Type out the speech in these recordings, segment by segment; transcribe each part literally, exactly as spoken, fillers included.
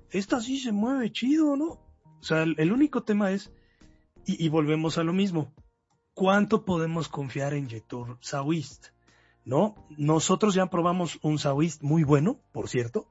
esta sí se mueve chido, ¿no? O sea, el, el único tema es, y, y volvemos a lo mismo, ¿cuánto podemos confiar en Yetur Sawist? ¿No? Nosotros ya probamos un Sawist muy bueno, por cierto,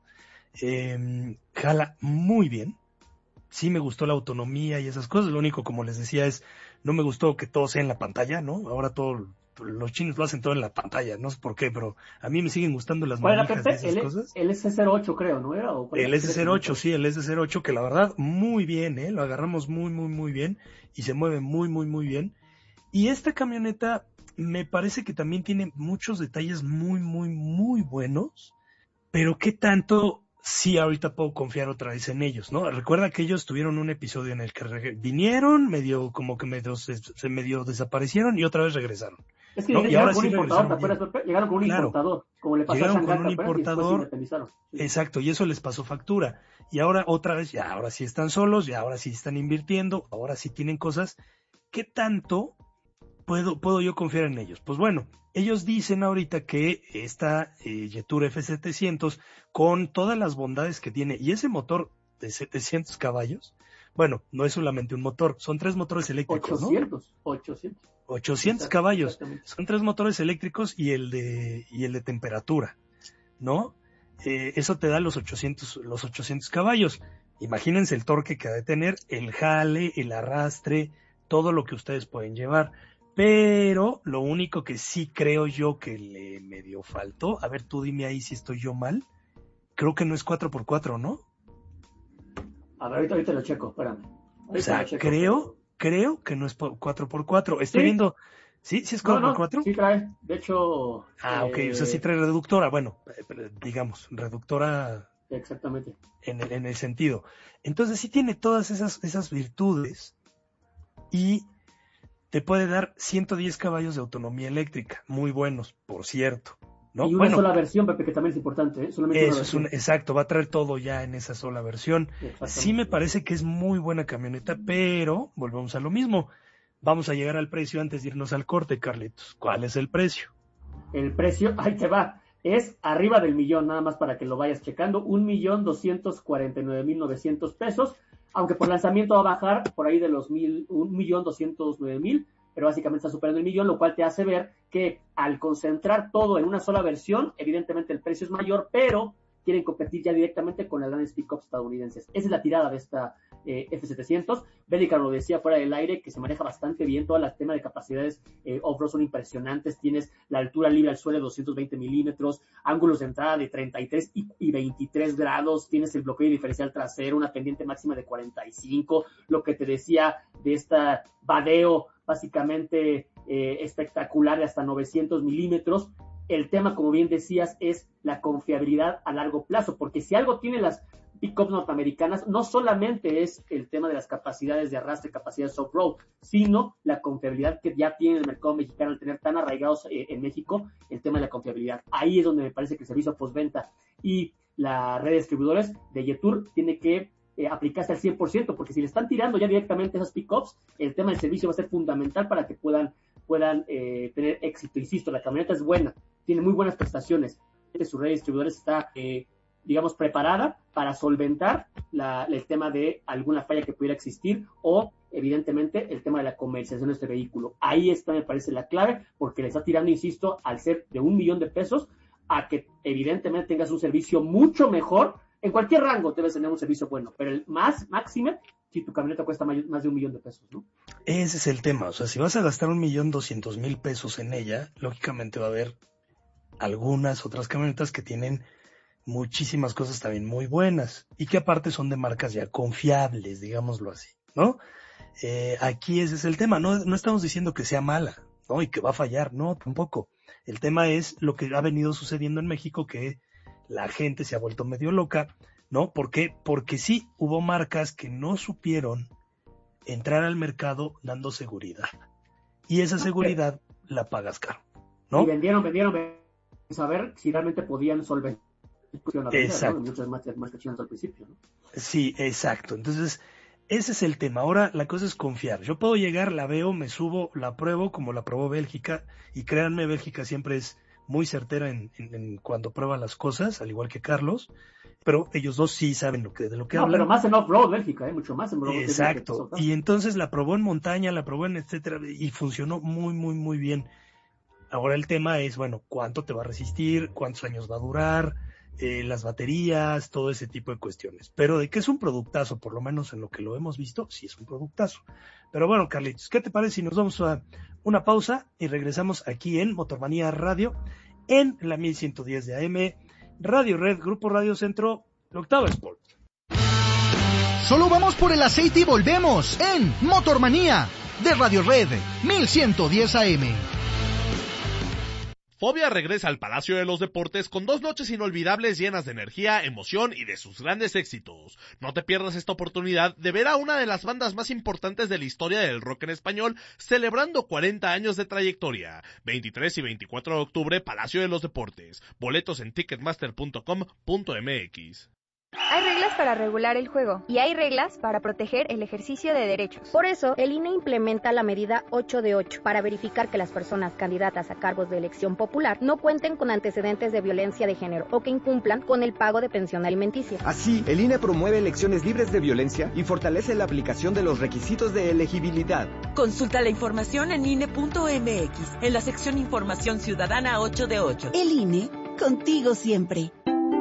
eh, jala muy bien, sí me gustó la autonomía y esas cosas, lo único, como les decía, es, no me gustó que todo sea en la pantalla, ¿no? Ahora todo, los chinos lo hacen todo en la pantalla, no sé por qué, pero a mí me siguen gustando las ¿Cuál era, manijas de Pepe? esas El, cosas. el S cero ocho creo, ¿no era? ¿O cuál El era? S cero ocho, sí, el S cero ocho, que la verdad, muy bien, ¿eh? Lo agarramos muy, muy, muy bien y se mueve muy, muy, muy bien. Y esta camioneta me parece que también tiene muchos detalles muy, muy, muy buenos, pero ¿qué tanto sí ahorita puedo confiar otra vez en ellos, ¿no? Recuerda que ellos tuvieron un episodio en el que re- vinieron, medio, como que medio se, se medio desaparecieron y otra vez regresaron, Es que ¿no? Y llegaron ahora con un sí importador, ¿te regresaron acuerdas, bien. Pepe? Llegaron con un Claro, importador, como le pasó a llegaron con Shanghai un Carper y después se importador. independizaron. Sí. Exacto, y eso les pasó factura. Y ahora otra vez, ya ahora sí están solos, ya ahora sí están invirtiendo, ahora sí tienen cosas. ¿Qué tanto puedo, puedo yo confiar en ellos? Pues bueno, ellos dicen ahorita que esta eh, Yetur F setecientos, con todas las bondades que tiene, y ese motor de setecientos caballos, bueno, no es solamente un motor, son tres motores eléctricos, ¿no? ochocientos, ochocientos. ochocientos Exact, caballos, exactamente. son tres motores eléctricos y el de, y el de temperatura, ¿no? Eh, eso te da los ochocientos, los ochocientos caballos. Imagínense el torque que ha de tener, el jale, el arrastre, todo lo que ustedes pueden llevar. Pero lo único que sí creo yo que le medio faltó, a ver, tú dime ahí si estoy yo mal, creo que no es cuatro por cuatro, ¿no? A ver, ahorita, ahorita lo checo, espérame. O Ahorita lo sea, checo, creo, pero... creo que no es cuatro por cuatro. Estoy Sí, viendo, ¿sí? ¿Sí es no, cuatro por no, cuatro? sí trae. De hecho, Ah, ok, o sea, sí eh, trae reductora, bueno, eh, digamos, reductora exactamente. en el, en el sentido. Entonces sí tiene todas esas, esas virtudes y te puede dar ciento diez caballos de autonomía eléctrica, muy buenos, por cierto, ¿no? Y una Bueno, sola versión, Pepe, que también es importante, ¿eh? Solamente una eso es un, versión. exacto, va a traer todo ya en esa sola versión. Sí me Exactamente. parece que es muy buena camioneta, pero volvemos a lo mismo. Vamos a llegar al precio antes de irnos al corte, Carlitos. ¿Cuál es el precio? El precio, ahí te va, es arriba del millón, nada más para que lo vayas checando, un millón doscientos cuarenta y nueve mil novecientos pesos, aunque por lanzamiento va a bajar por ahí de los mil, un millón doscientos nueve mil, pero básicamente está superando el millón, lo cual te hace ver que al concentrar todo en una sola versión, evidentemente el precio es mayor, pero quieren competir ya directamente con las grandes pickups estadounidenses. Esa es la tirada de esta eh, F setecientos. Bélica lo decía fuera del aire, que se maneja bastante bien, todo el tema de capacidades eh, off-road son impresionantes, tienes la altura libre al suelo de doscientos veinte milímetros, ángulos de entrada de treinta y tres y, y veintitrés grados, tienes el bloqueo diferencial trasero, una pendiente máxima de cuarenta y cinco, lo que te decía de esta vadeo básicamente eh, espectacular de hasta novecientos milímetros. El tema, como bien decías, es la confiabilidad a largo plazo, porque si algo tiene las pickups norteamericanas, no solamente es el tema de las capacidades de arrastre, capacidades off-road, sino la confiabilidad que ya tiene el mercado mexicano al tener tan arraigados eh, en México, el tema de la confiabilidad. Ahí es donde me parece que el servicio postventa y la red de distribuidores de Yetur tiene que eh, aplicarse al cien por ciento, porque si le están tirando ya directamente esas pickups, el tema del servicio va a ser fundamental para que puedan, puedan eh, tener éxito. Insisto, la camioneta es buena, tiene muy buenas prestaciones. Su red de distribuidores está, eh, digamos, preparada para solventar la, el tema de alguna falla que pudiera existir o, evidentemente, el tema de la comercialización de este vehículo. Ahí está, me parece, la clave, porque le está tirando, insisto, al ser de un millón de pesos, a que, evidentemente, tengas un servicio mucho mejor. En cualquier rango debes tener un servicio bueno, pero el más máximo, si tu camioneta cuesta más de un millón de pesos, ¿no? Ese es el tema. O sea, si vas a gastar un millón doscientos mil pesos en ella, lógicamente va a haber algunas otras camionetas que tienen muchísimas cosas también muy buenas y que aparte son de marcas ya confiables, digámoslo así, ¿no? Eh, aquí ese es el tema, no, no estamos diciendo que sea mala, ¿no? Y que va a fallar, no, tampoco. El tema es lo que ha venido sucediendo en México, que la gente se ha vuelto medio loca, ¿no? ¿Por qué? Porque sí hubo marcas que no supieron entrar al mercado dando seguridad. Y esa seguridad la pagas caro, Y ¿no? vendieron, vendieron, vendieron, saber si realmente podían solventar la vender, ¿no? Exacto. Muchas más, más que chinas al principio, ¿no? Sí, exacto. Entonces, ese es el tema. Ahora la cosa es confiar. Yo puedo llegar, la veo, me subo, la pruebo como la probó Bélgica, y créanme, Bélgica siempre es muy certera en, en, en cuando prueba las cosas, al igual que Carlos, pero ellos dos sí saben lo que, de lo que no, hablan. Pero más en off-road Bélgica, ¿eh? Mucho más en off-road. Exacto, y entonces la probó en montaña, la probó en etcétera, y funcionó muy, muy, muy bien. Ahora el tema es, bueno, ¿cuánto te va a resistir? ¿Cuántos años va a durar? Eh, las baterías, todo ese tipo de cuestiones. Pero de que es un productazo, por lo menos en lo que lo hemos visto, sí es un productazo. Pero bueno, Carlitos, ¿qué te parece si nos vamos a una pausa y regresamos aquí en Motormanía Radio, en la mil ciento diez de A M, Radio Red, Grupo Radio Centro, Octava Sport? Solo vamos por el aceite y volvemos en Motormanía de Radio Red, mil ciento diez A M. Fobia regresa al Palacio de los Deportes con dos noches inolvidables llenas de energía, emoción y de sus grandes éxitos. No te pierdas esta oportunidad de ver a una de las bandas más importantes de la historia del rock en español celebrando cuarenta años de trayectoria. veintitrés y veinticuatro de octubre, Palacio de los Deportes. Boletos en ticketmaster punto com punto m x. Hay reglas para regular el juego y hay reglas para proteger el ejercicio de derechos. Por eso, el I N E implementa la medida ocho de ocho para verificar que las personas candidatas a cargos de elección popular no cuenten con antecedentes de violencia de género o que incumplan con el pago de pensión alimenticia. Así, el I N E promueve elecciones libres de violencia y fortalece la aplicación de los requisitos de elegibilidad. Consulta la información en I N E punto m x, en la sección Información Ciudadana ocho de ocho. El I N E, contigo siempre.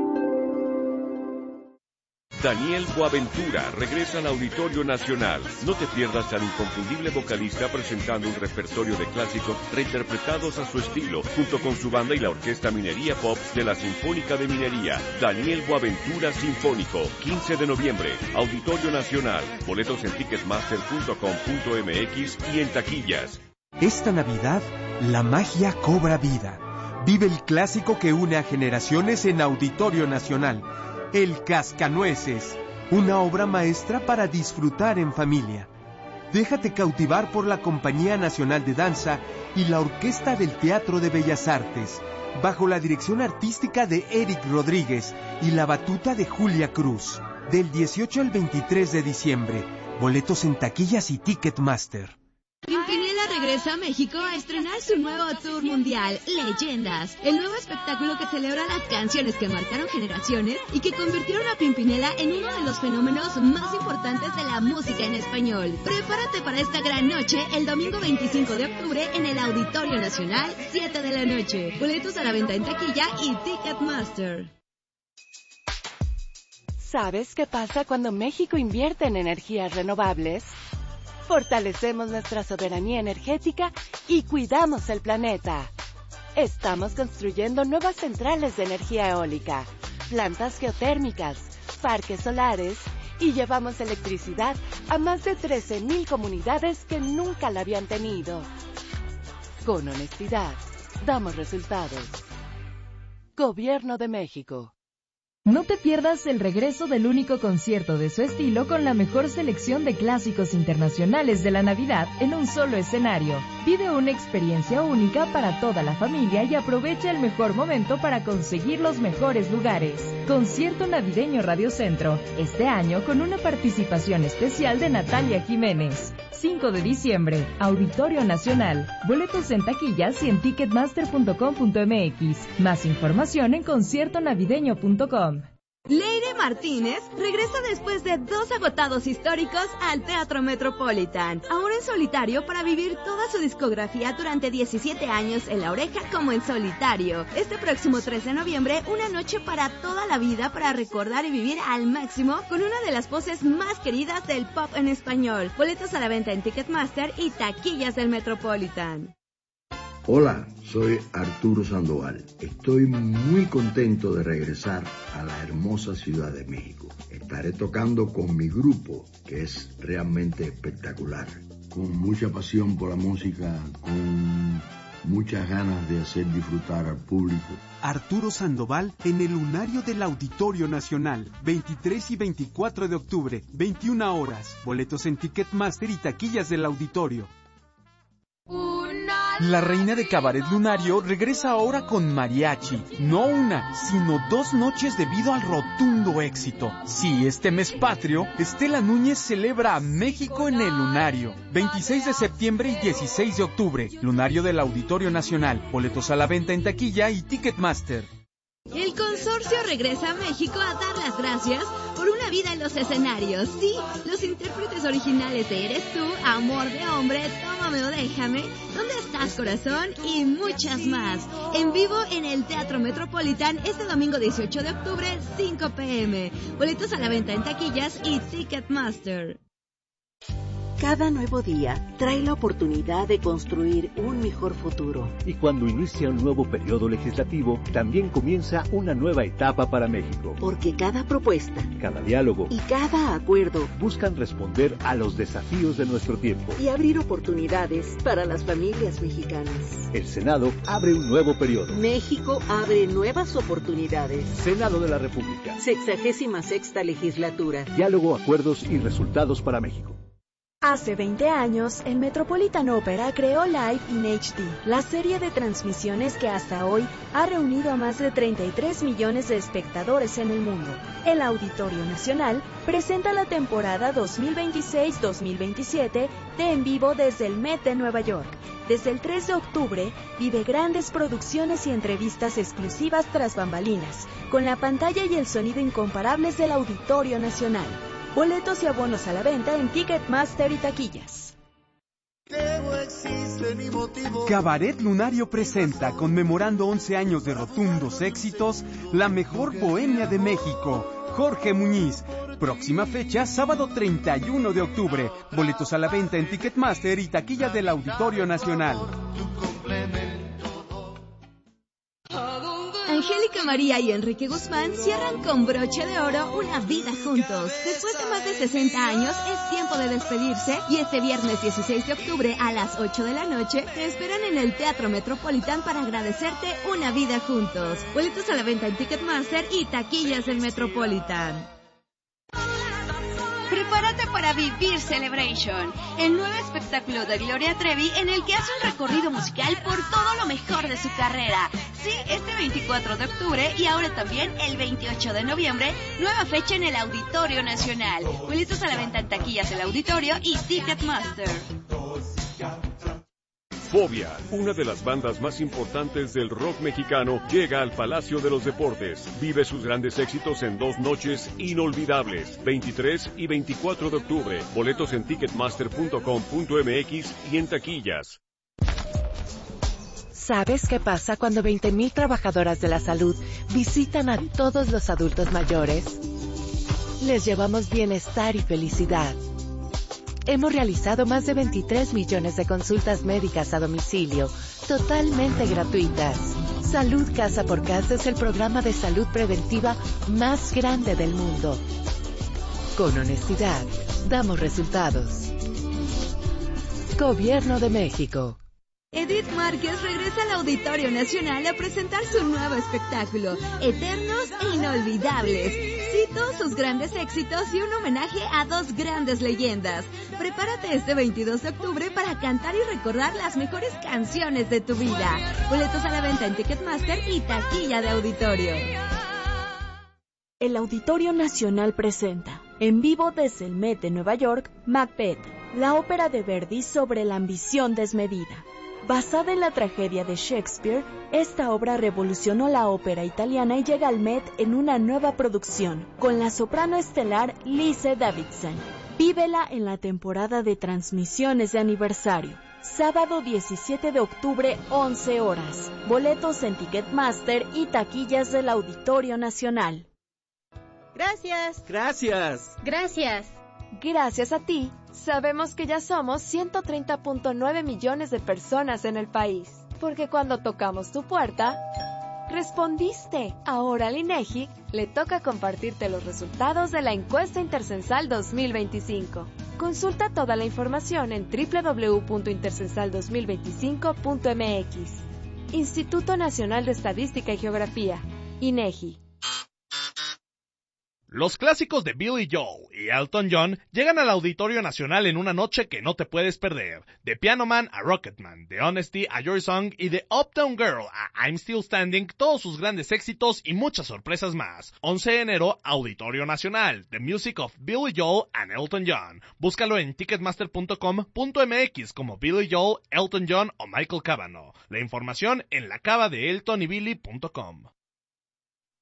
Daniel Boaventura regresa al Auditorio Nacional. No te pierdas al inconfundible vocalista presentando un repertorio de clásicos reinterpretados a su estilo, junto con su banda y la Orquesta Minería Pop de la Sinfónica de Minería. Daniel Boaventura Sinfónico, quince de noviembre, Auditorio Nacional. Boletos en ticketmaster punto com punto m x y en taquillas. Esta Navidad, la magia cobra vida. Vive el clásico que une a generaciones en Auditorio Nacional. El Cascanueces, una obra maestra para disfrutar en familia. Déjate cautivar por la Compañía Nacional de Danza y la Orquesta del Teatro de Bellas Artes, bajo la dirección artística de Eric Rodríguez y la batuta de Julia Cruz. Del dieciocho al veintitrés de diciembre, boletos en taquillas y Ticketmaster. Pimpinela regresa a México a estrenar su nuevo tour mundial, Leyendas, el nuevo espectáculo que celebra las canciones que marcaron generaciones y que convirtieron a Pimpinela en uno de los fenómenos más importantes de la música en español. Prepárate para esta gran noche el domingo veinticinco de octubre en el Auditorio Nacional, siete de la noche. Boletos a la venta en taquilla y Ticketmaster. ¿Sabes qué pasa cuando México invierte en energías renovables? Fortalecemos nuestra soberanía energética y cuidamos el planeta. Estamos construyendo nuevas centrales de energía eólica, plantas geotérmicas, parques solares y llevamos electricidad a más de trece mil comunidades que nunca la habían tenido. Con honestidad, damos resultados. Gobierno de México. No te pierdas el regreso del único concierto de su estilo con la mejor selección de clásicos internacionales de la Navidad en un solo escenario. Vive una experiencia única para toda la familia y aprovecha el mejor momento para conseguir los mejores lugares. Concierto Navideño Radio Centro, este año con una participación especial de Natalia Jiménez. cinco de diciembre, Auditorio Nacional. Boletos en taquillas y en ticketmaster punto com punto m x. Más información en concierto navideño punto com. Leire Martínez regresa después de dos agotados históricos al Teatro Metropolitan, ahora en solitario para vivir toda su discografía durante diecisiete años en La Oreja como en solitario. Este próximo tres de noviembre, una noche para toda la vida para recordar y vivir al máximo con una de las voces más queridas del pop en español. Boletos a la venta en Ticketmaster y taquillas del Metropolitan. Hola, soy Arturo Sandoval. Estoy muy contento de regresar a la hermosa Ciudad de México. Estaré tocando con mi grupo, que es realmente espectacular. Con mucha pasión por la música, con muchas ganas de hacer disfrutar al público. Arturo Sandoval en el Lunario del Auditorio Nacional, veintitrés y veinticuatro de octubre, veintiuna horas. Boletos en Ticketmaster y taquillas del auditorio. La reina de Cabaret Lunario regresa ahora con mariachi. No una, sino dos noches debido al rotundo éxito. Sí, este mes patrio, Estela Núñez celebra a México en el Lunario. veintiséis de septiembre y dieciséis de octubre. Lunario del Auditorio Nacional. Boletos a la venta en taquilla y Ticketmaster. El consorcio regresa a México a dar las gracias por una vida en los escenarios. Sí, los intérpretes originales de Eres tú, Amor de hombre, Tómame o déjame, ¿Dónde estás, corazón? Y muchas más. En vivo en el Teatro Metropolitan este domingo dieciocho de octubre, cinco p m Boletos a la venta en taquillas y Ticketmaster. Cada nuevo día trae la oportunidad de construir un mejor futuro. Y cuando inicia un nuevo periodo legislativo, también comienza una nueva etapa para México. Porque cada propuesta, cada diálogo y cada acuerdo buscan responder a los desafíos de nuestro tiempo y abrir oportunidades para las familias mexicanas. El Senado abre un nuevo periodo. México abre nuevas oportunidades. Senado de la República. Sexagésima sexta legislatura. Diálogo, acuerdos y resultados para México. Hace veinte años, el Metropolitan Opera creó Live in H D, la serie de transmisiones que hasta hoy ha reunido a más de treinta y tres millones de espectadores en el mundo. El Auditorio Nacional presenta la temporada dos mil veintiséis dos mil veintisiete de En Vivo desde el Met de Nueva York. Desde el tres de octubre, vive grandes producciones y entrevistas exclusivas tras bambalinas, con la pantalla y el sonido incomparables del Auditorio Nacional. Boletos y abonos a la venta en Ticketmaster y taquillas. Cabaret Lunario presenta, conmemorando once años de rotundos éxitos, la mejor bohemia de México, Jorge Muñiz. Próxima fecha, sábado treinta y uno de octubre. Boletos a la venta en Ticketmaster y taquillas del Auditorio Nacional. Angélica María y Enrique Guzmán cierran con broche de oro una vida juntos. Después de más de sesenta años, es tiempo de despedirse y este viernes dieciséis de octubre a las ocho de la noche te esperan en el Teatro Metropolitan para agradecerte una vida juntos. Boletos a la venta en Ticketmaster y taquillas del Metropolitan. Prepárate para vivir Celebration, el nuevo espectáculo de Gloria Trevi en el que hace un recorrido musical por todo lo mejor de su carrera. Sí, este veinticuatro de octubre y ahora también el veintiocho de noviembre, nueva fecha en el Auditorio Nacional. Boletos a la venta en taquillas del Auditorio y Ticketmaster. Fobia, una de las bandas más importantes del rock mexicano, llega al Palacio de los Deportes. Vive sus grandes éxitos en dos noches inolvidables, veintitrés y veinticuatro de octubre. Boletos en ticketmaster punto com punto m x y en taquillas. ¿Sabes qué pasa cuando veinte mil trabajadoras de la salud visitan a todos los adultos mayores? Les llevamos bienestar y felicidad. Hemos realizado más de veintitrés millones de consultas médicas a domicilio, totalmente gratuitas. Salud Casa por Casa es el programa de salud preventiva más grande del mundo. Con honestidad, damos resultados. Gobierno de México. Edith Márquez regresa al Auditorio Nacional a presentar su nuevo espectáculo, Eternos e Inolvidables. Sí, todos sus grandes éxitos y un homenaje a dos grandes leyendas. Prepárate este veintidós de octubre para cantar y recordar las mejores canciones de tu vida. Boletos a la venta en Ticketmaster y taquilla de Auditorio. El Auditorio Nacional presenta, en vivo desde el Met de Nueva York, Macbeth, la ópera de Verdi sobre la ambición desmedida. Basada en la tragedia de Shakespeare, esta obra revolucionó la ópera italiana y llega al Met en una nueva producción, con la soprano estelar Lise Davidson. Vívela en la temporada de transmisiones de aniversario. Sábado diecisiete de octubre, once horas. Boletos en Ticketmaster y taquillas del Auditorio Nacional. Gracias. Gracias. Gracias. Gracias a ti, sabemos que ya somos ciento treinta punto nueve millones de personas en el país. Porque cuando tocamos tu puerta, respondiste. Ahora al INEGI le toca compartirte los resultados de la encuesta Intercensal dos mil veinticinco. Consulta toda la información en doble u doble u doble u punto intercensal dos mil veinticinco punto m x. Instituto Nacional de Estadística y Geografía, INEGI. Los clásicos de Billy Joel y Elton John llegan al Auditorio Nacional en una noche que no te puedes perder. De Piano Man a Rocketman, de Honesty a Your Song y de Uptown Girl a I'm Still Standing, todos sus grandes éxitos y muchas sorpresas más. once de enero, Auditorio Nacional, The Music of Billy Joel and Elton John. Búscalo en ticketmaster punto com punto m x como Billy Joel, Elton John o Michael Cavanaugh. La información en la cava de elton y billy punto com.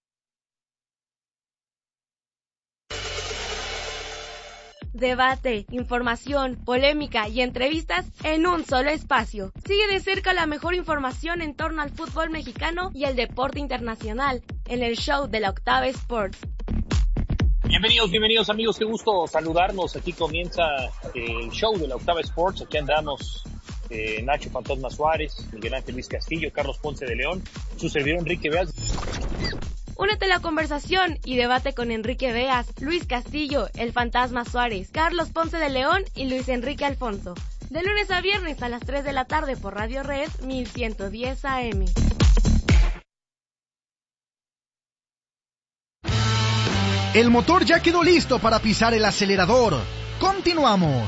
Debate, información, polémica y entrevistas en un solo espacio. Sigue de cerca la mejor información en torno al fútbol mexicano y el deporte internacional en el show de la Octava Sports. Bienvenidos, bienvenidos amigos, qué gusto saludarnos. Aquí comienza el show de la Octava Sports. Aquí andamos eh, Nacho Fantasma Suárez, Miguel Ángel Luis Castillo, Carlos Ponce de León, su servidor Enrique Beas. Únete a la conversación y debate con Enrique Beas, Luis Castillo, el Fantasma Suárez, Carlos Ponce de León y Luis Enrique Alfonso. De lunes a viernes a las tres de la tarde por Radio Red mil ciento diez A M. El motor ya quedó listo para pisar el acelerador. Continuamos.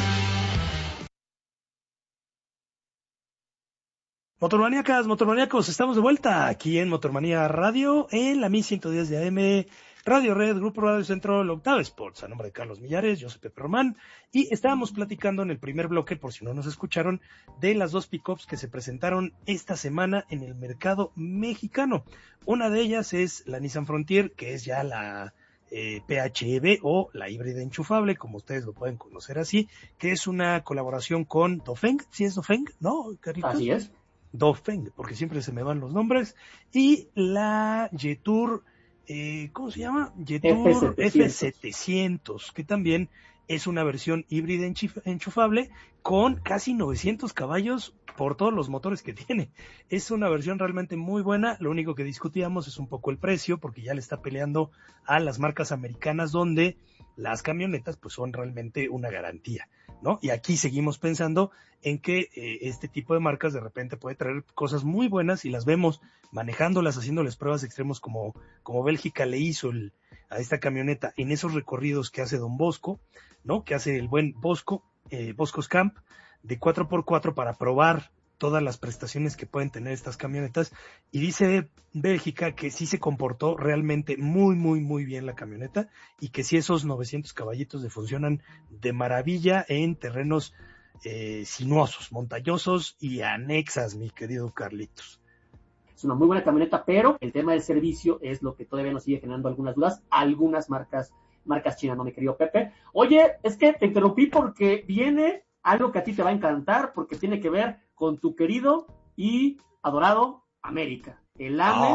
Motormaníacas, motormaníacos, estamos de vuelta aquí en Motormanía Radio, en la mil ciento diez de A M, Radio Red, Grupo Radio Centro, la Octava Sports, a nombre de Carlos Millares, yo soy Pepe Román, y estábamos platicando en el primer bloque, por si no nos escucharon, de las dos pick-ups que se presentaron esta semana en el mercado mexicano. Una de ellas es la Nissan Frontier, que es ya la eh, P H E V o la híbrida enchufable, como ustedes lo pueden conocer así, que es una colaboración con Dofeng, ¿sí es Dofeng? ¿No, Carlitos? Así es. Dofeng, porque siempre se me van los nombres, y la Jetour, eh, ¿cómo se llama? Jetour F setecientos, que también es una versión híbrida enchufable con casi novecientos caballos por todos los motores que tiene. Es una versión realmente muy buena, lo único que discutíamos es un poco el precio, porque ya le está peleando a las marcas americanas donde las camionetas pues son realmente una garantía, ¿no? Y aquí seguimos pensando en que eh, este tipo de marcas de repente puede traer cosas muy buenas y las vemos manejándolas, haciéndoles pruebas extremos como, como Bélgica le hizo el, a esta camioneta en esos recorridos que hace Don Bosco, ¿no? Que hace el buen Bosco, eh, Bosco's Camp, de cuatro por cuatro para probar todas las prestaciones que pueden tener estas camionetas, y dice Bélgica que sí se comportó realmente muy, muy, muy bien la camioneta, y que sí esos novecientos caballitos le funcionan de maravilla en terrenos eh, sinuosos, montañosos y anexas, mi querido Carlitos. Es una muy buena camioneta, pero el tema del servicio es lo que todavía nos sigue generando algunas dudas, algunas marcas, marcas chinas, ¿no, mi querido Pepe? Oye, es que te interrumpí porque viene algo que a ti te va a encantar, porque tiene que ver con tu querido y adorado América. El ave,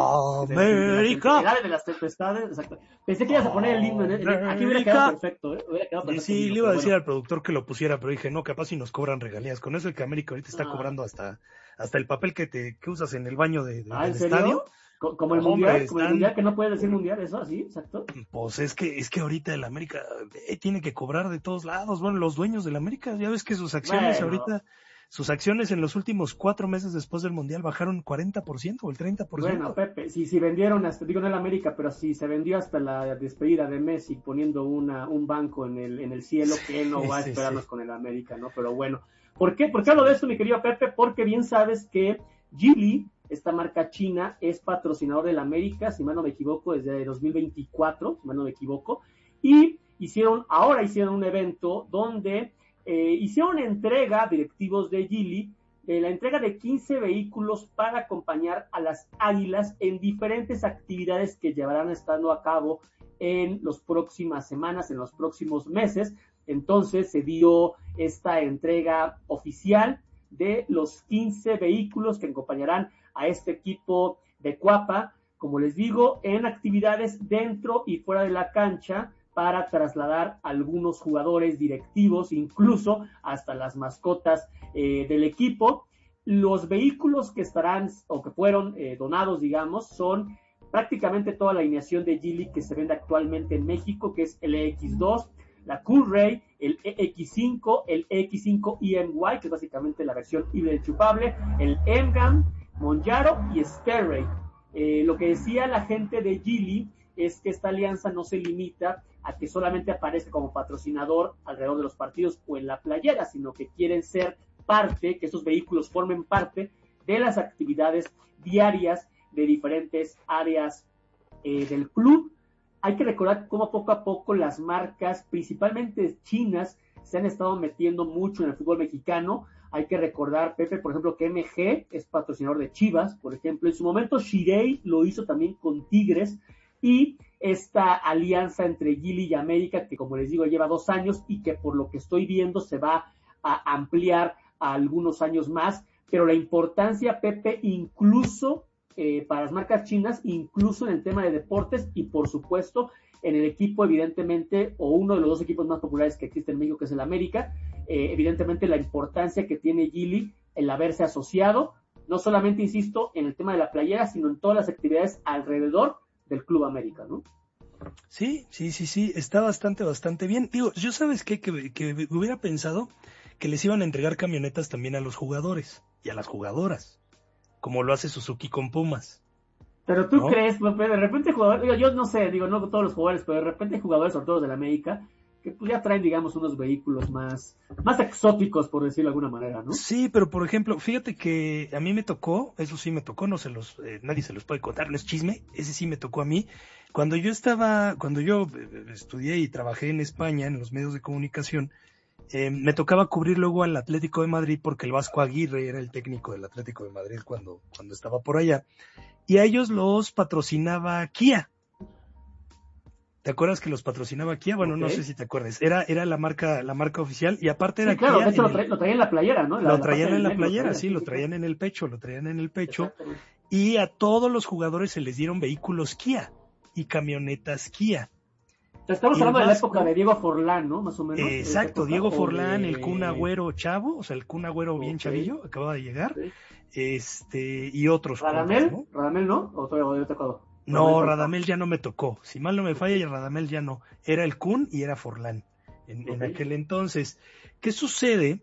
América. El ave de las tempestades, exacto. Pensé que ibas a poner el himno, en el, aquí hubiera quedado perfecto, ¿eh? Hubiera quedado perfecto. Sí, le iba a decir bueno. al productor que lo pusiera, pero dije, no, capaz si nos cobran regalías. Con eso el que América ahorita está ah. cobrando hasta hasta el papel que te que usas en el baño de, de, ah, del ¿en serio? estadio. Como el mundial, Hombre, como el mundial que no puede decir mundial, eso así, exacto. Pues es que es que ahorita el América eh, tiene que cobrar de todos lados. Bueno, los dueños del América, ya ves que sus acciones bueno. ahorita, sus acciones en los últimos cuatro meses después del mundial bajaron cuarenta por ciento o el treinta por ciento. Bueno, Pepe, si si vendieron hasta, digo no el América, pero si se vendió hasta la despedida de Messi poniendo una un banco en el en el cielo, que él no va a sí, esperarnos sí. con el América, ¿no? Pero bueno, ¿por qué? ¿Por qué hablo de esto, mi querido Pepe? Porque bien sabes que Geely, esta marca china, es patrocinador del América, si mal no me equivoco, desde dos mil veinticuatro, si mal no me equivoco, y hicieron, ahora hicieron un evento donde eh, hicieron entrega, directivos de Geely, eh, la entrega de quince vehículos para acompañar a las Águilas en diferentes actividades que llevarán estando a cabo en las próximas semanas, en los próximos meses. Entonces se dio esta entrega oficial de los quince vehículos que acompañarán a este equipo de Cuapa, como les digo, en actividades dentro y fuera de la cancha para trasladar a algunos jugadores directivos, incluso hasta las mascotas eh, del equipo. Los vehículos que estarán o que fueron eh, donados, digamos, son prácticamente toda la alineación de Geely que se vende actualmente en México, que es el E X dos, la Coolray, el E X cinco, el E X cinco E M Y, que es básicamente la versión híbrida enchufable, el M-Gam, Monjaro y Stairray. Eh, lo que decía la gente de Geely es que esta alianza no se limita a que solamente aparezca como patrocinador alrededor de los partidos o en la playera, sino que quieren ser parte, que estos vehículos formen parte de las actividades diarias de diferentes áreas eh, del club. Hay que recordar cómo poco a poco las marcas, principalmente chinas, se han estado metiendo mucho en el fútbol mexicano. Hay que recordar, Pepe, por ejemplo, que M G es patrocinador de Chivas, por ejemplo. En su momento, Shirei lo hizo también con Tigres. Y esta alianza entre Geely y América, que como les digo lleva dos años y que por lo que estoy viendo se va a ampliar a algunos años más, pero la importancia, Pepe, incluso eh, para las marcas chinas, incluso en el tema de deportes y por supuesto en el equipo, evidentemente, o uno de los dos equipos más populares que existe en México, que es el América, eh, evidentemente la importancia que tiene Geely el haberse asociado, no solamente, insisto, en el tema de la playera, sino en todas las actividades alrededor del Club América, ¿no? Sí, sí, sí, sí, está bastante, bastante bien. Digo, yo sabes qué, que, que hubiera pensado que les iban a entregar camionetas también a los jugadores y a las jugadoras, como lo hace Suzuki con Pumas. Pero tú ¿no? crees, Pepe, de repente jugadores, digo, yo no sé, digo, no todos los jugadores, pero de repente jugadores, sobre todo de la América, que pues ya traen, digamos, unos vehículos más, más exóticos, por decirlo de alguna manera, ¿no? Sí, pero por ejemplo, fíjate que a mí me tocó, eso sí me tocó, no se los, eh, nadie se los puede contar, no es chisme, ese sí me tocó a mí. Cuando yo estaba, cuando yo estudié y trabajé en España, en los medios de comunicación, eh, me tocaba cubrir luego al Atlético de Madrid porque el Vasco Aguirre era el técnico del Atlético de Madrid cuando, cuando estaba por allá. Y a ellos los patrocinaba Kia. ¿Te acuerdas que los patrocinaba Kia? Bueno, okay. No sé si te acuerdas. Era, era la marca, la marca oficial y aparte era sí, claro, Kia. De hecho lo, tra lo traían en la playera, ¿no? La, lo traían la en la playera, sí, lo traían en el pecho, lo traían en el pecho. Y a todos los jugadores se les dieron vehículos Kia y camionetas Kia. Estamos hablando Vasco, de la época de Diego Forlán, ¿no? Más o menos. Eh, exacto, Diego Forlán, de... el Kun Agüero chavo, o sea, el Kun Agüero okay. bien chavillo, acababa de llegar. Okay. Este, y otros. ¿Radamel? ¿no? ¿Radamel no? ¿O todavía te tocó? No, Radamel ya no me tocó. Si mal no me falla, y Radamel ya no. Era el Kun y era Forlán en, okay. en aquel entonces. ¿Qué sucede?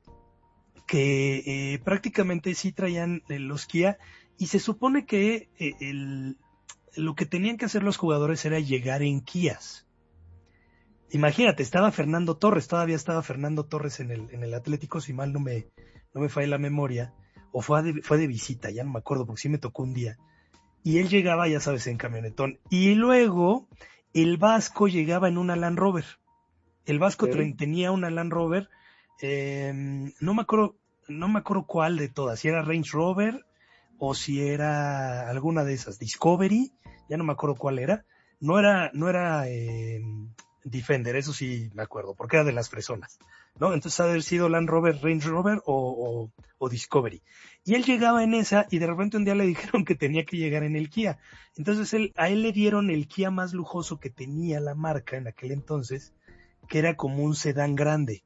Que eh, prácticamente sí traían eh, los Kia y se supone que eh, el, lo que tenían que hacer los jugadores era llegar en Kias. Imagínate, estaba Fernando Torres, todavía estaba Fernando Torres en el, en el Atlético, si mal no me, no me falla la memoria, o fue de, fue de visita, ya no me acuerdo, porque sí me tocó un día. Y él llegaba, ya sabes, en camionetón. Y luego, el Vasco llegaba en una Land Rover. El Vasco sí. tenía una Land Rover, eh, no me acuerdo, no me acuerdo cuál de todas, si era Range Rover, o si era alguna de esas, Discovery, ya no me acuerdo cuál era. No era, no era, eh, Defender, eso sí me acuerdo, porque era de las fresonas, ¿no? Entonces ha de haber sido Land Rover, Range Rover o, o, o Discovery. Y él llegaba en esa y de repente un día le dijeron que tenía que llegar en el Kia. Entonces él, a él le dieron el Kia más lujoso que tenía la marca en aquel entonces, que era como un sedán grande.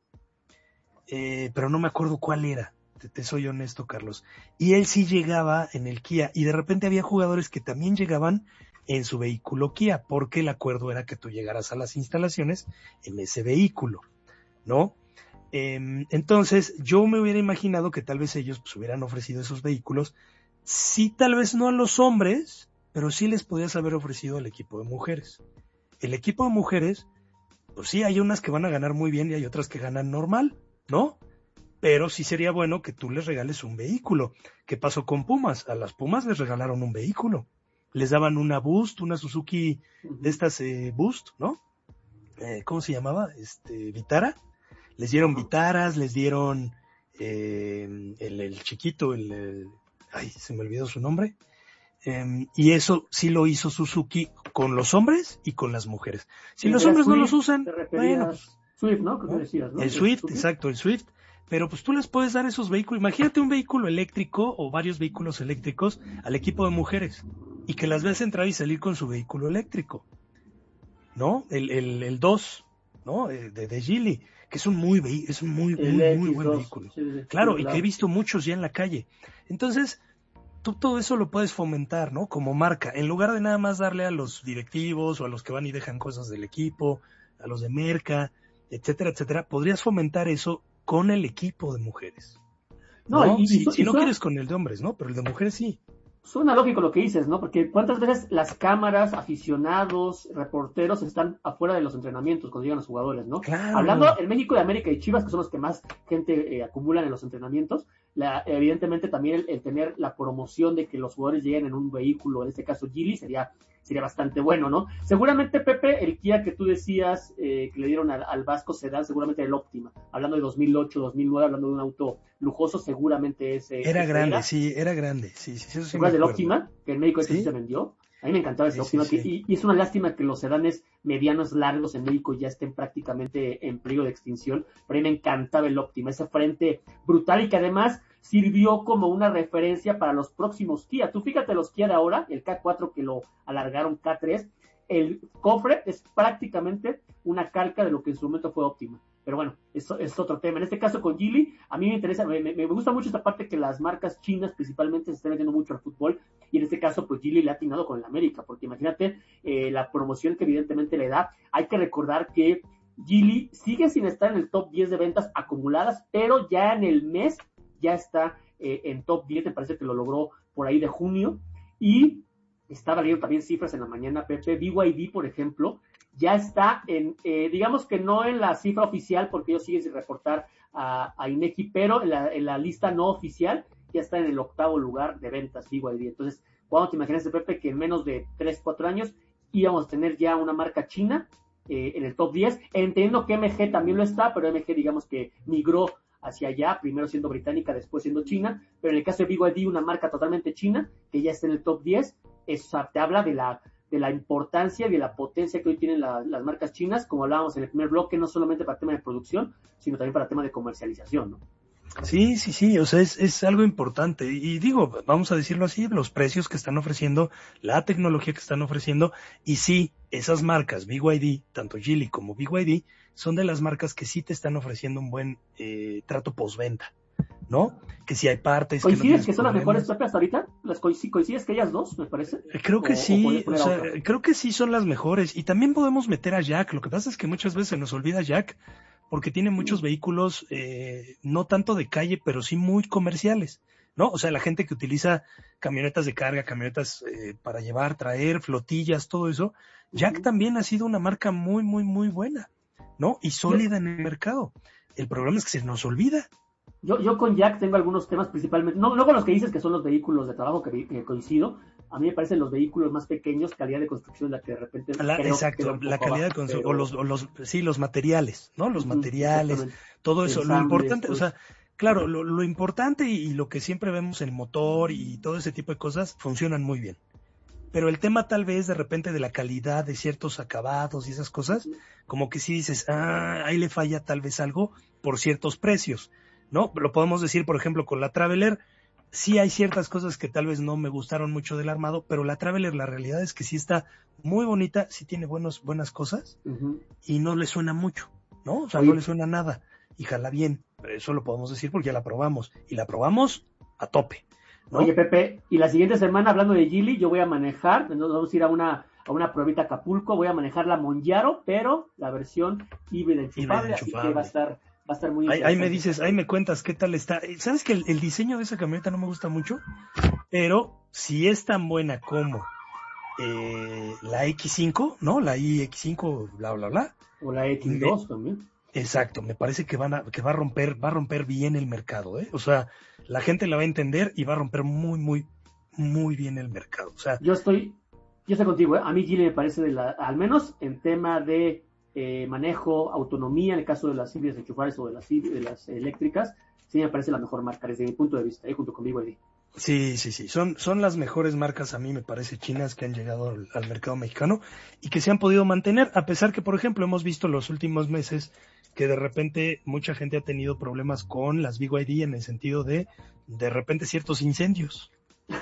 Eh, pero no me acuerdo cuál era, te, te soy honesto, Carlos. Y él sí llegaba en el Kia y de repente había jugadores que también llegaban en su vehículo Kia, porque el acuerdo era que tú llegaras a las instalaciones en ese vehículo, ¿no? Eh, entonces, yo me hubiera imaginado que tal vez ellos pues, hubieran ofrecido esos vehículos, sí, tal vez no a los hombres, pero sí les podías haber ofrecido al equipo de mujeres. El equipo de mujeres, pues sí, hay unas que van a ganar muy bien y hay otras que ganan normal, ¿no? Pero sí sería bueno que tú les regales un vehículo. ¿Qué pasó con Pumas? A las Pumas les regalaron un vehículo. Les daban una Boost, una Suzuki de estas eh, Boost, ¿no? Eh, ¿Cómo se llamaba? Este, Vitara. Les dieron Vitaras, les dieron eh, el, el chiquito, el, el, ay, se me olvidó su nombre. Eh, y eso sí lo hizo Suzuki con los hombres y con las mujeres. Si sí, los hombres Swift, no los usan, bueno, pues, Swift, ¿no? ¿Qué decías, no? El Swift, Swift, exacto, el Swift. Pero pues tú les puedes dar esos vehículos. Imagínate un vehículo eléctrico o varios vehículos eléctricos al equipo de mujeres y que las veas entrar y salir con su vehículo eléctrico, ¿no? El el el dos, ¿no? De de Geely, que es un muy es un muy muy, muy buen vehículo. Sí, sí, claro, sí, y claro. Que he visto muchos ya en la calle. Entonces, tú todo eso lo puedes fomentar, ¿no? Como marca, en lugar de nada más darle a los directivos o a los que van y dejan cosas del equipo, a los de merca, etcétera, etcétera, podrías fomentar eso con el equipo de mujeres. No, ¿no? Y, si, y, si y no suena, quieres con el de hombres, ¿no? Pero el de mujeres sí. Suena lógico lo que dices, ¿no? Porque cuántas veces las cámaras, aficionados, reporteros están afuera de los entrenamientos cuando llegan los jugadores, ¿no? Claro. Hablando en México de América y Chivas, que son los que más gente eh, acumulan en los entrenamientos, la, evidentemente también el, el tener la promoción de que los jugadores lleguen en un vehículo, en este caso Geely, sería sería bastante bueno, ¿no? Seguramente, Pepe, el Kia que tú decías eh, que le dieron al, al Vasco Sedán, seguramente el Optima, hablando de dos mil ocho, dos mil nueve, hablando de un auto lujoso, seguramente ese... Era ese grande, era. sí, era grande, sí, sí, eso sí. ¿Te acuerdas del Optima? Que en México ¿Sí? se vendió. A mí me encantaba ese Sí, Optima, sí, que- sí. Y, y es una lástima que los sedanes medianos largos en México ya estén prácticamente en peligro de extinción, pero a mí me encantaba el Optima, ese frente brutal y que además sirvió como una referencia para los próximos Kia. Tú fíjate los Kia de ahora, el K cuatro que lo alargaron K tres, el cofre es prácticamente una calca de lo que en su momento fue Optima. Pero bueno, eso es otro tema. En este caso con Geely, a mí me interesa, me, me, me gusta mucho esta parte que las marcas chinas principalmente se están metiendo mucho al fútbol, y en este caso pues Geely le ha atinado con el América, porque imagínate eh, la promoción que evidentemente le da. Hay que recordar que Geely sigue sin estar en el top diez de ventas acumuladas, pero ya en el mes ya está eh, en top diez, me parece que lo logró por ahí de junio, y estaba leyendo también cifras en la mañana, Pepe. B Y D, por ejemplo, ya está en, eh, digamos que no en la cifra oficial, porque ellos siguen sin reportar a, a INEGI, pero en la, en la lista no oficial ya está en el octavo lugar de ventas B Y D. Entonces, ¿cuándo te imaginas, Pepe, que en menos de tres, cuatro años íbamos a tener ya una marca china eh, en el top diez? Entendiendo que M G también lo está, pero M G digamos que migró hacia allá, primero siendo británica, después siendo china, pero en el caso de B Y D, una marca totalmente china, que ya está en el top diez, eso te habla de la, de la importancia y de la potencia que hoy tienen la, las marcas chinas, como hablábamos en el primer bloque, no solamente para tema de producción, sino también para tema de comercialización, ¿no? Sí, sí, sí, o sea, es, es algo importante. Y digo, vamos a decirlo así, los precios que están ofreciendo, la tecnología que están ofreciendo, y sí, esas marcas, B Y D, tanto Geely como B Y D, son de las marcas que sí te están ofreciendo un buen eh, trato postventa, ¿no? Que si hay partes... ¿Coincides que, que, no son las problemas. mejores, Pepe, hasta ahorita? ¿Las coincides, coincides que ellas dos, me parece? Creo que ¿O- sí, o o sea, otra? creo que sí son las mejores. Y también podemos meter a Jack. Lo que pasa es que muchas veces se nos olvida Jack porque tiene muchos vehículos, eh, no tanto de calle, pero sí muy comerciales, ¿no? O sea, la gente que utiliza camionetas de carga, camionetas eh, para llevar, traer, flotillas, todo eso. Jack uh-huh. también ha sido una marca muy, muy, muy buena, ¿no? Y sólida en el mercado. El problema es que se nos olvida. Yo, yo con Jack tengo algunos temas principalmente, no, no con los que dices que son los vehículos de trabajo que, que coincido. A mí me parecen los vehículos más pequeños, calidad de construcción, la que de repente... La, creo exacto, que la calidad abajo, de construcción, pero... o, los, o los, sí, los materiales, ¿no? Los uh-huh, materiales, todo eso. Lo importante, pues. o sea, claro, lo, lo importante y, y lo que siempre vemos en el motor y todo ese tipo de cosas funcionan muy bien. Pero el tema tal vez de repente de la calidad de ciertos acabados y esas cosas, como que sí dices, ah, ahí le falla tal vez algo por ciertos precios, ¿no? Lo podemos decir, por ejemplo, con la Traveler. Sí hay ciertas cosas que tal vez no me gustaron mucho del armado, pero la Traveler, la realidad es que sí está muy bonita, sí tiene buenos, buenas cosas, uh-huh. y no le suena mucho, ¿no? O sea, Oye. no le suena nada, y jala bien, pero eso lo podemos decir porque ya la probamos, y la probamos a tope, ¿no? Oye, Pepe, y la siguiente semana, hablando de Geely, yo voy a manejar, nos vamos a ir a una, a una pruebita a Acapulco, voy a manejar la Monjaro, pero la versión híbrida enchufable, así que va a estar... Va a estar muy ahí, ahí me dices, ahí me cuentas qué tal está. ¿Sabes que el, el diseño de esa camioneta no me gusta mucho? Pero si es tan buena como eh, la X cinco, ¿no? La I X cinco, bla, bla, bla. O la X dos me, también. Exacto, me parece que van a, que va a romper, va a romper bien el mercado, ¿eh? O sea, la gente la va a entender y va a romper muy, muy, muy bien el mercado. O sea, yo estoy, yo estoy contigo, ¿eh? A mí Geely me parece de la, al menos en tema de Eh, manejo, autonomía, en el caso de las híbridas enchufables o de las, de las eléctricas, sí me parece la mejor marca desde mi punto de vista, eh, junto con B Y D. Sí, sí, sí, son, son las mejores marcas, a mí me parece, chinas que han llegado al, al mercado mexicano y que se han podido mantener, a pesar que, por ejemplo, hemos visto los últimos meses que de repente mucha gente ha tenido problemas con las B Y D en el sentido de, de repente, ciertos incendios.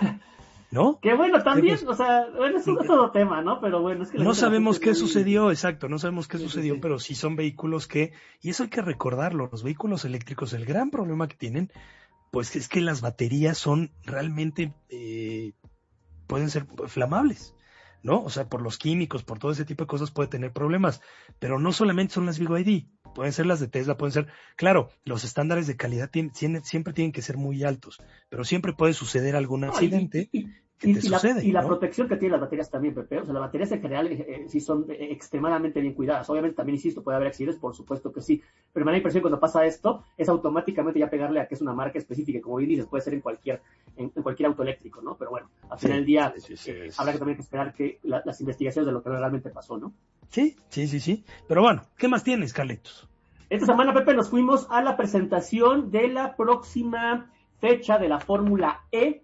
¿No? Que bueno, también, pues, o sea, bueno, es otro tema, ¿no? Pero bueno, es que... No sabemos qué sucedió, exacto, no sabemos qué sí, sucedió, sí, sí. pero sí son vehículos que, y eso hay que recordarlo, los vehículos eléctricos, el gran problema que tienen, pues es que las baterías son realmente, eh, pueden ser flamables, ¿no? O sea, por los químicos, por todo ese tipo de cosas puede tener problemas, pero no solamente son las B Y D, pueden ser las de Tesla, pueden ser, claro, los estándares de calidad tienen, tienen, siempre tienen que ser muy altos, pero siempre puede suceder algún accidente y, y, que y, te y sucede. La, y la ¿no? protección que tienen las baterías también, Pepe, o sea, las baterías en general eh, sí son eh, extremadamente bien cuidadas. Obviamente también, insisto, puede haber accidentes, por supuesto que sí, pero me da la impresión cuando pasa esto, es automáticamente ya pegarle a que es una marca específica, como bien dices, puede ser en cualquier en, en cualquier auto eléctrico, ¿no? Pero bueno, al final sí, del día sí, sí, sí, eh, sí. habrá que también esperar que la, las investigaciones de lo que realmente pasó, ¿no? Sí, sí, sí, sí. Pero bueno, ¿qué más tienes, Carlitos? Esta semana, Pepe, nos fuimos a la presentación de la próxima fecha de la Fórmula E,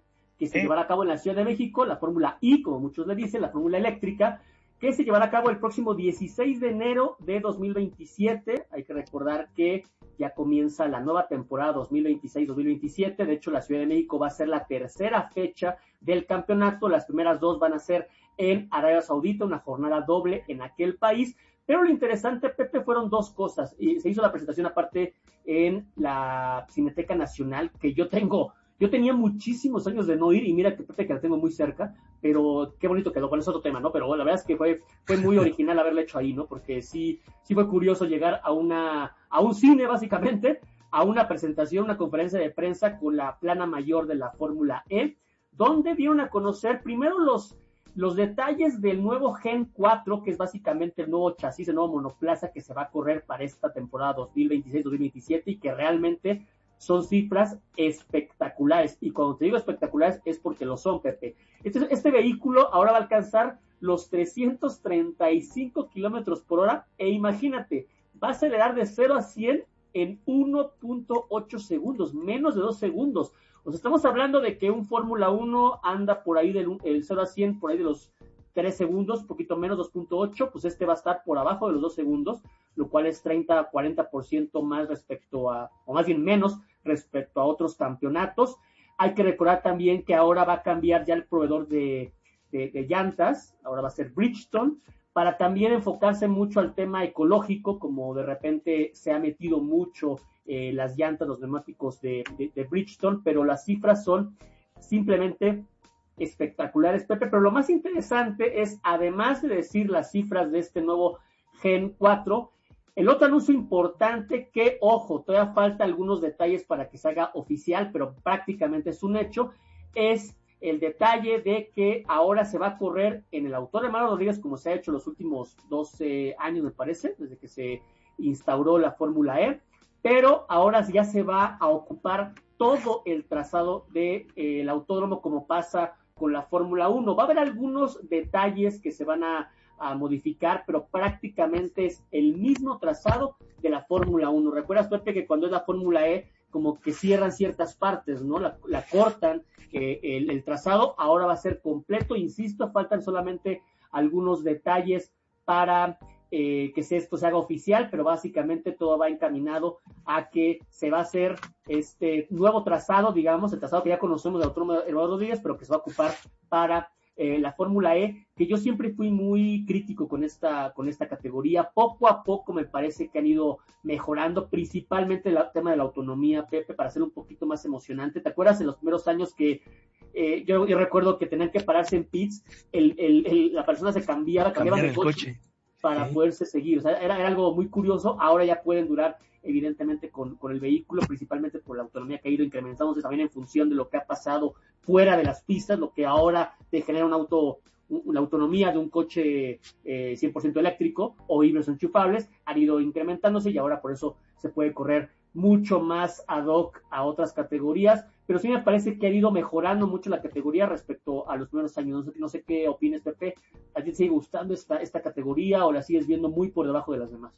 que se ¿Eh? llevará a cabo en la Ciudad de México, la Fórmula I, como muchos le dicen, la Fórmula Eléctrica, que se llevará a cabo el próximo dieciséis de enero de dos mil veintisiete. Hay que recordar que ya comienza la nueva temporada dos mil veintiséis dos mil veintisiete. De hecho, la Ciudad de México va a ser la tercera fecha del campeonato. Las primeras dos van a ser en Arabia Saudita, una jornada doble en aquel país. Pero lo interesante, Pepe, fueron dos cosas. Y se hizo la presentación aparte en la Cineteca Nacional, que yo tengo... Yo tenía muchísimos años de no ir, y mira que Pepe, que la tengo muy cerca, pero qué bonito quedó, bueno, es otro tema, ¿no? Pero bueno, la verdad es que fue, fue muy original haberlo hecho ahí, ¿no? Porque sí, sí fue curioso llegar a una, a un cine, básicamente, a una presentación, una conferencia de prensa con la plana mayor de la Fórmula E, donde dieron a conocer primero los, los detalles del nuevo Gen cuatro, que es básicamente el nuevo chasis, el nuevo monoplaza que se va a correr para esta temporada dos mil veintiséis dos mil veintisiete, y que realmente son cifras espectaculares. Y cuando te digo espectaculares es porque lo son, Pepe. Este, este vehículo ahora va a alcanzar los trescientos treinta y cinco kilómetros por hora, e imagínate, va a acelerar de cero a cien en uno punto ocho segundos, menos de dos segundos. O sea, estamos hablando de que un Fórmula uno anda por ahí del el cero a cien, por ahí de los tres segundos, poquito menos, dos punto ocho, pues este va a estar por abajo de los dos segundos, lo cual es treinta a cuarenta por ciento más respecto a, o más bien menos respecto a otros campeonatos. Hay que recordar también que ahora va a cambiar ya el proveedor de, de, de llantas, ahora va a ser Bridgestone, para también enfocarse mucho al tema ecológico, como de repente se ha metido mucho eh, las llantas, los neumáticos de, de, de Bridgestone, pero las cifras son simplemente espectaculares, Pepe. Pero lo más interesante es, además de decir las cifras de este nuevo Gen cuatro, el otro anuncio importante que, ojo, todavía falta algunos detalles para que se haga oficial, pero prácticamente es un hecho, es el detalle de que ahora se va a correr en el Autódromo Hermanos Rodríguez, como se ha hecho los últimos doce años, me parece, desde que se instauró la Fórmula E, pero ahora ya se va a ocupar todo el trazado del de, eh, autódromo, como pasa con la Fórmula uno. Va a haber algunos detalles que se van a a modificar, pero prácticamente es el mismo trazado de la Fórmula uno. ¿Recuerdas, Pepe, que cuando es la Fórmula E, como que cierran ciertas partes, ¿no? La, la cortan, eh, el, el trazado ahora va a ser completo, insisto, faltan solamente algunos detalles para eh, que se, esto se haga oficial, pero básicamente todo va encaminado a que se va a hacer este nuevo trazado, digamos, el trazado que ya conocemos de Autódromo Hermanos Rodríguez, pero que se va a ocupar para Eh, la Fórmula E, que yo siempre fui muy crítico con esta, con esta categoría. Poco a poco me parece que han ido mejorando, principalmente el tema de la autonomía, Pepe, para hacerlo un poquito más emocionante. ¿Te acuerdas en los primeros años que eh, yo, yo recuerdo que tenían que pararse en pits, el, el, el, la persona se cambiaba, cambiaban de coche, coche para sí. poderse seguir? O sea, era, era algo muy curioso. Ahora ya pueden durar evidentemente con, con el vehículo, principalmente por la autonomía que ha ido incrementándose también en función de lo que ha pasado fuera de las pistas, lo que ahora te genera un auto, una autonomía de un coche eh, cien por ciento eléctrico o híbridos enchufables, han ido incrementándose, y ahora por eso se puede correr mucho más ad hoc a otras categorías, pero sí me parece que ha ido mejorando mucho la categoría respecto a los primeros años. No sé, no sé qué opinas, Pepe. ¿A ti te sigue gustando esta, esta categoría o la sigues viendo muy por debajo de las demás?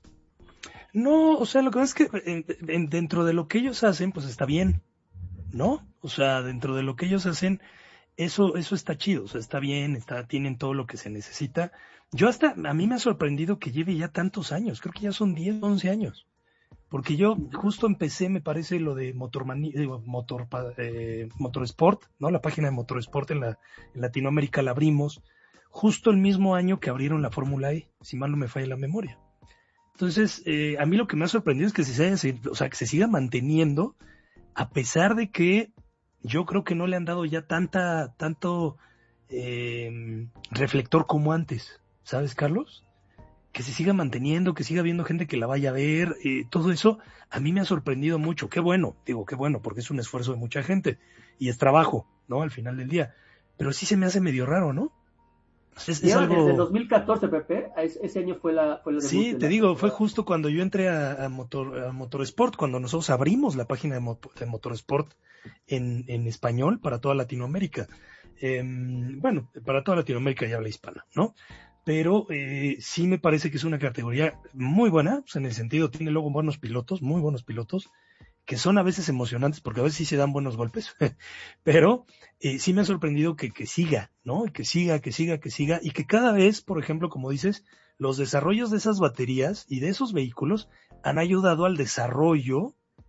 No, o sea, lo que pasa es que en, en, dentro de lo que ellos hacen, pues está bien, ¿no? O sea, dentro de lo que ellos hacen, eso eso está chido, o sea, está bien, está tienen todo lo que se necesita. Yo hasta, a mí me ha sorprendido que lleve ya tantos años, creo que ya son diez, once años, porque yo justo empecé, me parece, lo de Motormani, digo, Motor, eh, Motorsport, ¿no? La página de Motorsport en, la, en Latinoamérica la abrimos justo el mismo año que abrieron la Fórmula E, si mal no me falla la memoria. Entonces, eh, a mí lo que me ha sorprendido es que se, haya, o sea, que se siga manteniendo, a pesar de que yo creo que no le han dado ya tanta, tanto eh, reflector como antes, ¿sabes, Carlos? Que se siga manteniendo, que siga habiendo gente que la vaya a ver, eh, todo eso a mí me ha sorprendido mucho. Qué bueno, digo, qué bueno, porque es un esfuerzo de mucha gente y es trabajo, ¿no? Al final del día. Pero sí se me hace medio raro, ¿no? Es, es algo... Desde dos mil catorce, Pepe, ese año fue la... Fue la sí, te la... digo, fue justo cuando yo entré a, a, Motor, a Motorsport, cuando nosotros abrimos la página de, Motor, de Motorsport en, en español para toda Latinoamérica. Eh, bueno, para toda Latinoamérica y habla hispana, ¿no? Pero eh, sí me parece que es una categoría muy buena, o sea, en el sentido, tiene luego buenos pilotos, muy buenos pilotos, que son a veces emocionantes, porque a veces sí se dan buenos golpes, pero eh, sí me ha sorprendido que, que siga, ¿no? Que siga, que siga, que siga, y que cada vez, por ejemplo, como dices, los desarrollos de esas baterías y de esos vehículos han ayudado al desarrollo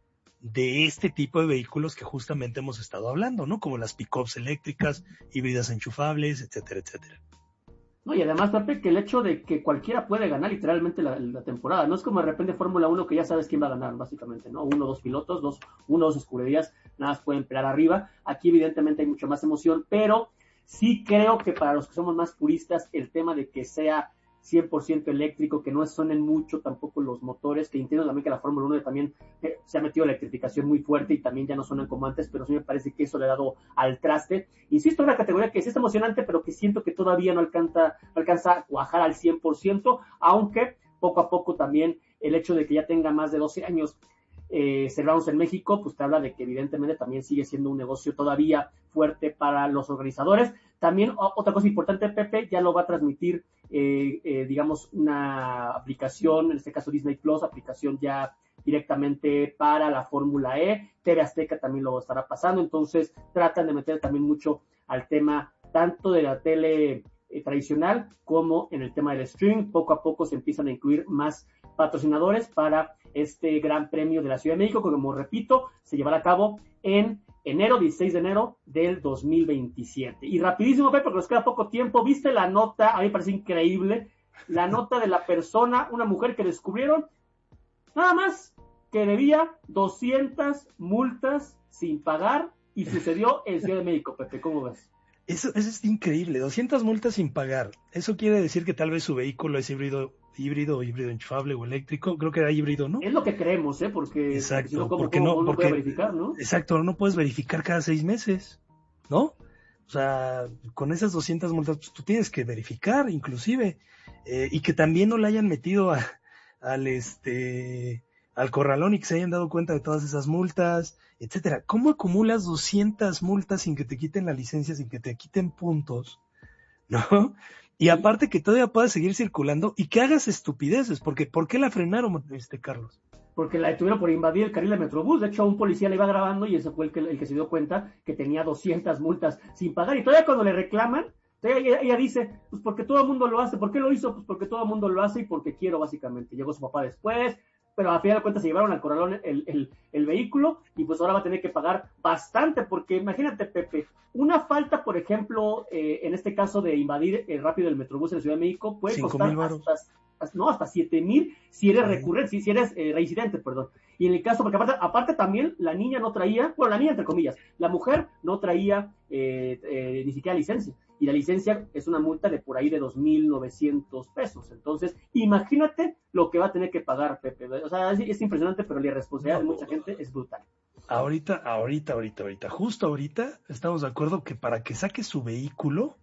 de este tipo de vehículos que justamente hemos estado hablando, ¿no? Como las pick-ups eléctricas, híbridas enchufables, etcétera, etcétera. No, y además, Pepe, que el hecho de que cualquiera puede ganar literalmente la, la temporada, no es como de repente Fórmula uno que ya sabes quién va a ganar, básicamente, ¿no? Uno, dos pilotos, dos, uno, dos escuderías, nada más pueden pelear arriba. Aquí evidentemente hay mucha más emoción, pero sí creo que para los que somos más puristas, el tema de que sea cien por ciento eléctrico, que no suenen mucho tampoco los motores, que entiendo también que la Fórmula uno también eh, se ha metido electrificación muy fuerte y también ya no suenan como antes, pero sí me parece que eso le ha dado al traste. Insisto, es una categoría que sí está emocionante, pero que siento que todavía no alcanza, no alcanza a cuajar al cien por ciento, aunque poco a poco también el hecho de que ya tenga más de doce años eh, cerrados en México, pues te habla de que evidentemente también sigue siendo un negocio todavía fuerte para los organizadores. También o, otra cosa importante, Pepe, ya lo va a transmitir Eh, eh, digamos, una aplicación, en este caso Disney Plus, aplicación ya directamente para la Fórmula E, T V Azteca también lo estará pasando, entonces tratan de meter también mucho al tema tanto de la tele eh, tradicional como en el tema del streaming. Poco a poco se empiezan a incluir más patrocinadores para este Gran Premio de la Ciudad de México, que como repito, se llevará a cabo en enero, dieciséis de enero del dos mil veintisiete. Y rapidísimo, Pepe, porque nos queda poco tiempo, ¿viste la nota? A mí me parece increíble, la nota de la persona, una mujer que descubrieron, nada más que debía doscientas multas sin pagar, y sucedió en Ciudad de México, Pepe, ¿cómo ves? Eso, eso es increíble, doscientas multas sin pagar. Eso quiere decir que tal vez su vehículo es híbrido, híbrido, híbrido enchufable o eléctrico. Creo que era híbrido, ¿no? Es lo que creemos, ¿eh? Porque, exacto, si no, ¿cómo, porque cómo, no, cómo porque, puede verificar, ¿no? Exacto, no puedes verificar cada seis meses, ¿no? O sea, con esas doscientas multas, pues, tú tienes que verificar, inclusive, eh, y que también no le hayan metido a, al este, al corralón y que se hayan dado cuenta de todas esas multas, etcétera. ¿Cómo acumulas doscientas multas sin que te quiten la licencia, sin que te quiten puntos, ¿no? Y aparte que todavía puedas seguir circulando y que hagas estupideces, porque ¿por qué la frenaron, este Carlos? Porque la detuvieron por invadir el carril de Metrobús. De hecho, un policía le iba grabando y ese fue el que, el que se dio cuenta que tenía doscientas multas sin pagar. Y todavía cuando le reclaman, ella, ella dice, pues porque todo el mundo lo hace. ¿Por qué lo hizo? Pues porque todo el mundo lo hace y porque quiero, básicamente. Llegó su papá después, pero a final de cuentas se llevaron al corralón el, el, el vehículo y pues ahora va a tener que pagar bastante, porque imagínate, Pepe, una falta, por ejemplo, eh, en este caso de invadir el rápido del Metrobús en la Ciudad de México, puede costar hasta, hasta, no, hasta siete mil si eres recurrente, si, si eres eh, reincidente, perdón. Y en el caso, porque aparte, aparte también la niña no traía, bueno, la niña entre comillas, la mujer no traía eh, eh, ni siquiera licencia. Y la licencia es una multa de por ahí de dos mil novecientos pesos. Entonces, imagínate lo que va a tener que pagar, Pepe. O sea, es, es impresionante, pero la irresponsabilidad de mucha gente es brutal. Ahorita, ahorita, ahorita, ahorita, justo ahorita estamos de acuerdo que para que saque su vehículo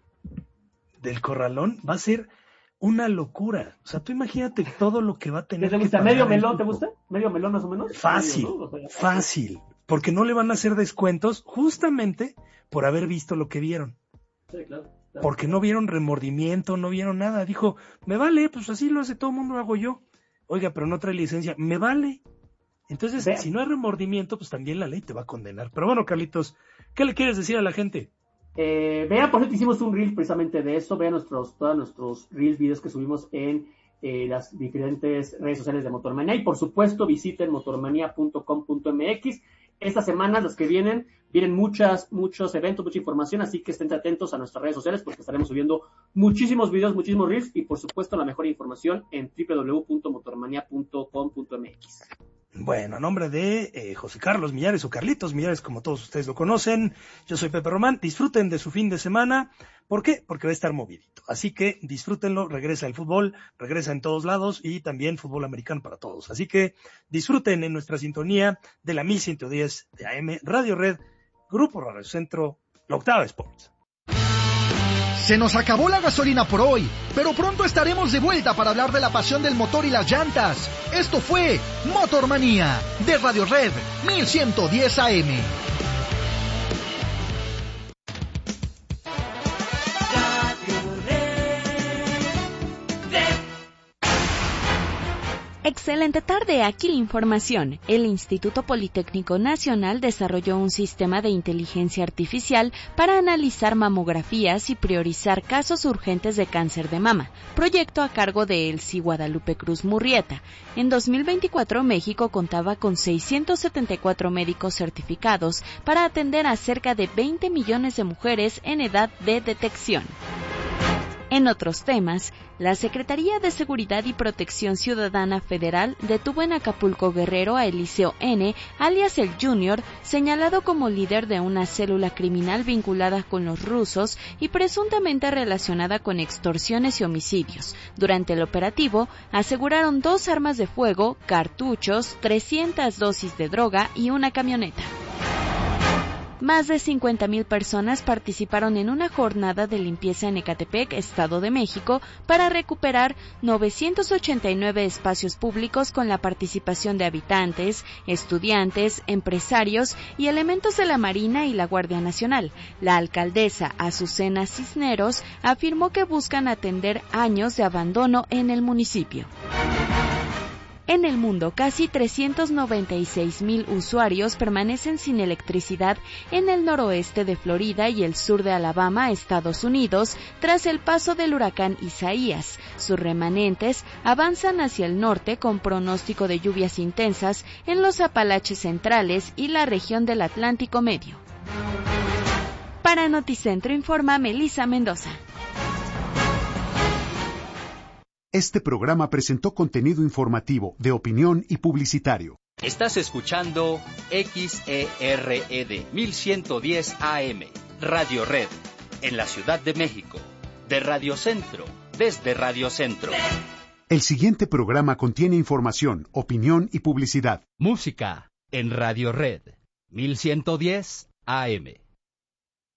del corralón va a ser una locura. O sea, tú imagínate todo lo que va a tener. ¿Te gusta medio melón? ¿Te gusta? ¿Medio melón más o menos? Fácil, medio, ¿no? O sea, fácil. Porque no le van a hacer descuentos justamente por haber visto lo que vieron. Sí, claro, claro. Porque no vieron remordimiento, no vieron nada. Dijo, me vale, pues así lo hace todo el mundo, lo hago yo. Oiga, pero no trae licencia, me vale. Entonces, Vean. si no hay remordimiento, pues también la ley te va a condenar. Pero bueno, Carlitos, ¿qué le quieres decir a la gente? Eh, vean, por ejemplo, hicimos un reel precisamente de eso. Vean nuestros, todos nuestros reels, videos que subimos en eh, las diferentes redes sociales de Motormanía. Y por supuesto, visiten motormanía punto com punto m x. Estas semanas, las que vienen, vienen muchas, muchos eventos, mucha información, así que estén atentos a nuestras redes sociales porque estaremos subiendo muchísimos videos, muchísimos reels y por supuesto la mejor información en doble u doble u doble u punto motormanía punto com punto m x. Bueno, a nombre de eh, José Carlos Millares o Carlitos Millares, como todos ustedes lo conocen, yo soy Pepe Román. Disfruten de su fin de semana. ¿Por qué? Porque va a estar movidito. Así que disfrútenlo, regresa el fútbol, regresa en todos lados y también fútbol americano para todos. Así que disfruten en nuestra sintonía de la mil ciento diez de A M, Radio Red, Grupo Radio Centro, la Octava Sports. Se nos acabó la gasolina por hoy, pero pronto estaremos de vuelta para hablar de la pasión del motor y las llantas. Esto fue Motormanía de Radio Red mil ciento diez A M. Excelente tarde, aquí la información. El Instituto Politécnico Nacional desarrolló un sistema de inteligencia artificial para analizar mamografías y priorizar casos urgentes de cáncer de mama, proyecto a cargo de Elsie Guadalupe Cruz Murrieta. En dos mil veinticuatro, México contaba con seiscientos setenta y cuatro médicos certificados para atender a cerca de veinte millones de mujeres en edad de detección. En otros temas, la Secretaría de Seguridad y Protección Ciudadana Federal detuvo en Acapulco, Guerrero, a Eliseo N., alias el Junior, señalado como líder de una célula criminal vinculada con los rusos y presuntamente relacionada con extorsiones y homicidios. Durante el operativo, aseguraron dos armas de fuego, cartuchos, trescientas dosis de droga y una camioneta. Más de cincuenta mil personas participaron en una jornada de limpieza en Ecatepec, Estado de México, para recuperar novecientos ochenta y nueve espacios públicos con la participación de habitantes, estudiantes, empresarios y elementos de la Marina y la Guardia Nacional. La alcaldesa Azucena Cisneros afirmó que buscan atender años de abandono en el municipio. En el mundo, casi trescientos noventa y seis mil usuarios permanecen sin electricidad en el noroeste de Florida y el sur de Alabama, Estados Unidos, tras el paso del huracán Isaías. Sus remanentes avanzan hacia el norte con pronóstico de lluvias intensas en los Apalaches centrales y la región del Atlántico Medio. Para Noticentro informa Melissa Mendoza. Este programa presentó contenido informativo, de opinión y publicitario. Estás escuchando X E R E D mil ciento diez A M, Radio Red, en la Ciudad de México, de Radio Centro, desde Radio Centro. El siguiente programa contiene información, opinión y publicidad. Música en Radio Red, mil ciento diez A M.